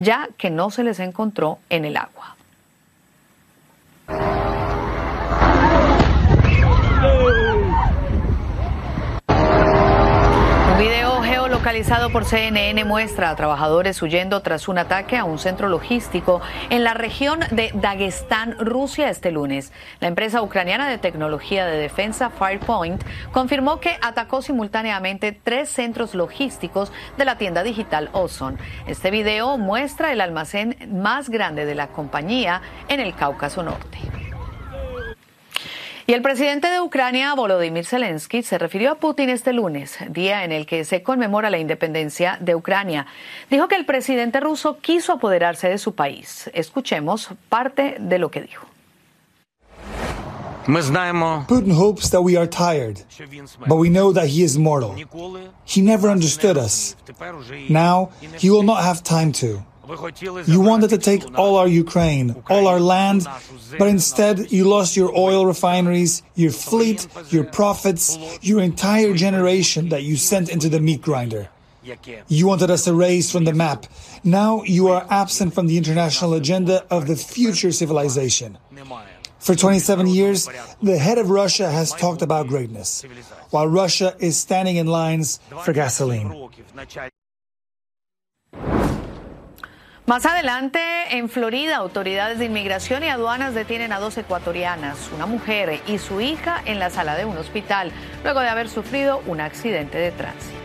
ya que no se les encontró en el agua. Un video geolocalizado por CNN muestra a trabajadores huyendo tras un ataque a un centro logístico en la región de Dagestán, Rusia, este lunes. La empresa ucraniana de tecnología de defensa Firepoint confirmó que atacó simultáneamente 3 centros logísticos de la tienda digital Ozon. Este video muestra el almacén más grande de la compañía en el Cáucaso Norte. Y el presidente de Ucrania, Volodymyr Zelensky, se refirió a Putin este lunes, día en el que se conmemora la independencia de Ucrania. Dijo que el presidente ruso quiso apoderarse de su país. Escuchemos parte de lo que dijo. Putin hopes that we are tired, but we know that he is mortal. He never understood us. Now, he will not have time to. You wanted to take all our Ukraine, all our land, but instead you lost your oil refineries, your fleet, your profits, your entire generation that you sent into the meat grinder. You wanted us erased from the map. Now you are absent from the international agenda of the future civilization. For 27 years, the head of Russia has talked about greatness, while Russia is standing in lines for gasoline. Más adelante, en Florida, autoridades de inmigración y aduanas detienen a 2 ecuatorianas, una mujer y su hija en la sala de un hospital, luego de haber sufrido un accidente de tránsito.